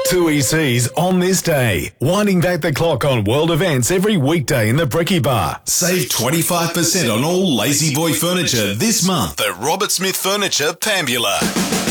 Two ECs on this day. Winding back the clock on world events every weekday in the Brekkie Bar. Save 25% on all Lazy Boy furniture this month at Robert Smith Furniture, Pambula.